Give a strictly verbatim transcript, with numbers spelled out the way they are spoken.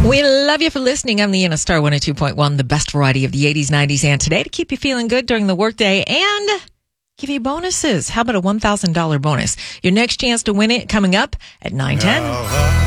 We love you for listening. I'm Leanna Star, one oh two point one, the best variety of the eighties, nineties, and today to keep you feeling good during the workday and give you bonuses. How about a one thousand dollars bonus? Your next chance to win it coming up at nine ten.